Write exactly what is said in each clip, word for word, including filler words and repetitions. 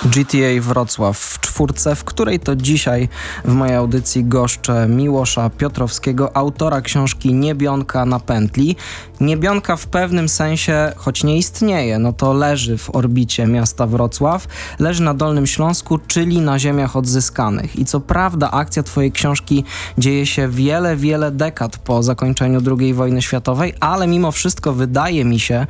G T A Wrocław w czwórce, w której to dzisiaj w mojej audycji goszczę Miłosza Piotrowskiego, autora książki Niebionka na pętli. Niebionka w pewnym sensie, choć nie istnieje, no to leży w orbicie miasta Wrocław, leży na Dolnym Śląsku, czyli na ziemiach odzyskanych. I co prawda akcja twojej książki dzieje się wiele, wiele dekad po zakończeniu drugiej wojny światowej, ale mimo wszystko wydaje mi się,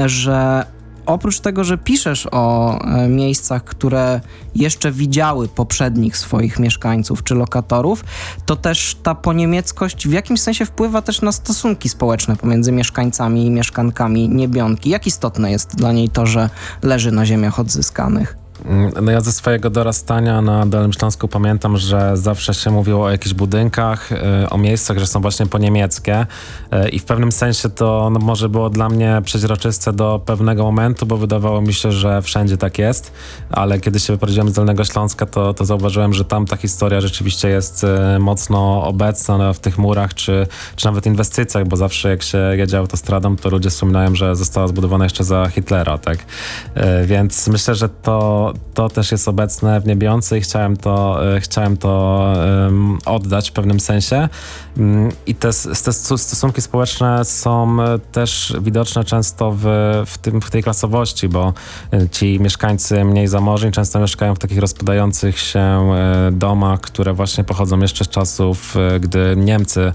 że oprócz tego, że piszesz o e, miejscach, które jeszcze widziały poprzednich swoich mieszkańców czy lokatorów, to też ta poniemieckość w jakimś sensie wpływa też na stosunki społeczne pomiędzy mieszkańcami i mieszkankami Niebionki. Jak istotne jest dla niej to, że leży na ziemiach odzyskanych? No ja ze swojego dorastania na Dolnym Śląsku pamiętam, że zawsze się mówiło o jakichś budynkach, o miejscach, że są właśnie poniemieckie i w pewnym sensie to no, może było dla mnie przeźroczyste do pewnego momentu, bo wydawało mi się, że wszędzie tak jest, ale kiedy się wyprowadziłem z Dolnego Śląska, to, to zauważyłem, że tam ta historia rzeczywiście jest mocno obecna no, w tych murach, czy, czy nawet inwestycjach, bo zawsze jak się jedzie autostradą, to ludzie wspominają, że została zbudowana jeszcze za Hitlera, tak? Więc myślę, że to To też jest obecne w Niebionce i chciałem to, chciałem to um, oddać w pewnym sensie. Um, I te, te stosunki społeczne są też widoczne często w, w, tym, w tej klasowości, bo ci mieszkańcy mniej zamożni często mieszkają w takich rozpadających się domach, które właśnie pochodzą jeszcze z czasów, gdy Niemcy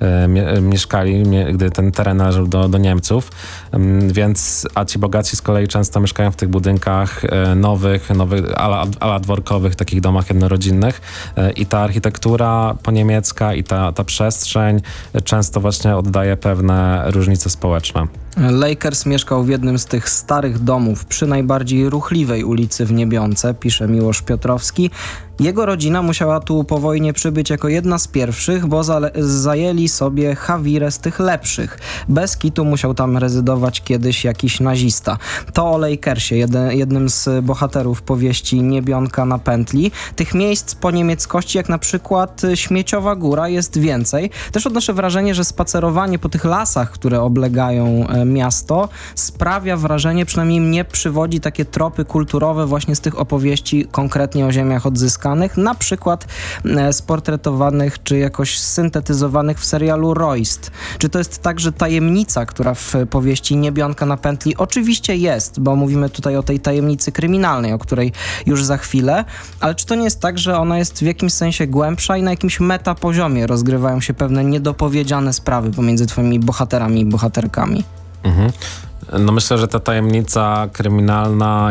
mieszkali, gdy ten teren należał do, do Niemców. Um, więc, a ci bogaci z kolei często mieszkają w tych budynkach nowych, nowych ala, ala dworkowych, takich domach jednorodzinnych i ta architektura poniemiecka i ta, ta przestrzeń często właśnie oddaje pewne różnice społeczne. Lakers mieszkał w jednym z tych starych domów przy najbardziej ruchliwej ulicy w Niebionce, pisze Miłosz Piotrowski. Jego rodzina musiała tu po wojnie przybyć jako jedna z pierwszych, bo zale- zajęli sobie Hawirę z tych lepszych. Bez kitu musiał tam rezydować kiedyś jakiś nazista. To o Lakersie, jed- jednym z bohaterów powieści Niebionka na pętli. Tych miejsc po niemieckości, jak na przykład Śmieciowa Góra, jest więcej. Też odnoszę wrażenie, że spacerowanie po tych lasach, które oblegają miasto, sprawia wrażenie, przynajmniej mnie przywodzi takie tropy kulturowe właśnie z tych opowieści konkretnie o ziemiach odzyskanych, na przykład sportretowanych czy jakoś syntetyzowanych w serialu Royst. Czy to jest tak, że tajemnica, która w powieści Niebionka na pętli oczywiście jest, bo mówimy tutaj o tej tajemnicy kryminalnej, o której już za chwilę, ale czy to nie jest tak, że ona jest w jakimś sensie głębsza i na jakimś metapoziomie rozgrywają się pewne niedopowiedziane sprawy pomiędzy twoimi bohaterami i bohaterkami? Mhm. No myślę, że ta tajemnica kryminalna